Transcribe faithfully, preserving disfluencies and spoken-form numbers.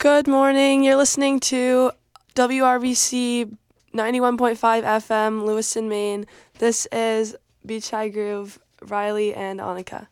Good morning. You're listening to W R B C ninety-one point five F M, Lewiston, Maine. This is Beach High Groove, Riley and Annika.